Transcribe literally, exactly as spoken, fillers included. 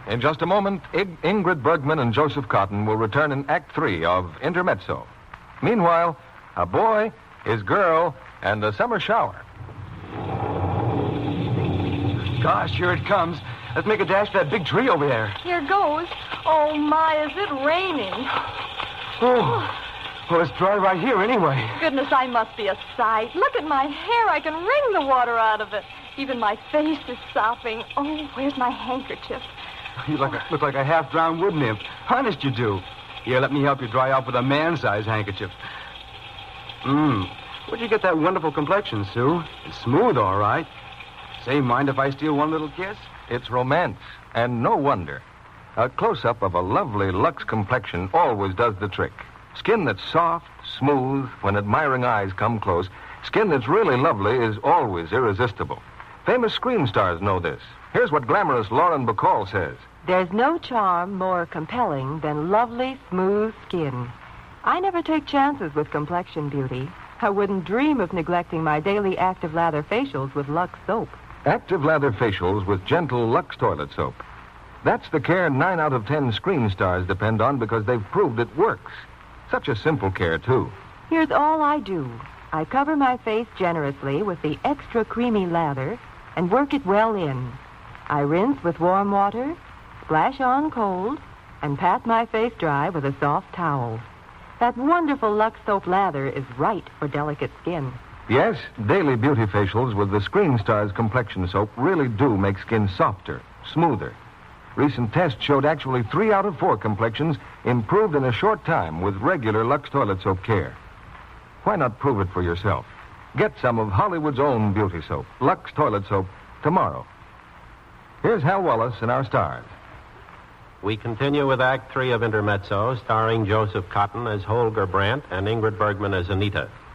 In just a moment, Ig- Ingrid Bergman and Joseph Cotton will return in Act Three of Intermezzo. Meanwhile, a boy, his girl, and a summer shower. Gosh, here it comes. Let's make a dash for that big tree over there. Here goes. Oh, my, is it raining? Oh, well, it's dry right here anyway. Goodness, I must be a sight. Look at my hair. I can wring the water out of it. Even my face is sopping. Oh, where's my handkerchief? You look, look like a half-drowned wood nymph. Honest, you do. Here, let me help you dry off with a man-sized handkerchief. Mmm. Where'd you get that wonderful complexion, Sue? It's smooth, all right. Say, mind if I steal one little kiss? It's romance, and no wonder. A close-up of a lovely Lux complexion always does the trick. Skin that's soft, smooth, when admiring eyes come close. Skin that's really lovely is always irresistible. Famous screen stars know this. Here's what glamorous Lauren Bacall says. There's no charm more compelling than lovely, smooth skin. I never take chances with complexion beauty. I wouldn't dream of neglecting my daily active lather facials with Lux soap. Active lather facials with gentle Lux toilet soap. That's the care nine out of ten screen stars depend on because they've proved it works. Such a simple care, too. Here's all I do. I cover my face generously with the extra creamy lather and work it well in. I rinse with warm water, splash on cold, and pat my face dry with a soft towel. That wonderful Lux soap lather is right for delicate skin. Yes, daily beauty facials with the Screen Stars complexion soap really do make skin softer, smoother. Recent tests showed actually three out of four complexions improved in a short time with regular Lux toilet soap care. Why not prove it for yourself? Get some of Hollywood's own beauty soap, Lux toilet soap, tomorrow. Here's Hal Wallace and our stars. We continue with Act Three of Intermezzo, starring Joseph Cotton as Holger Brandt and Ingrid Bergman as Anita.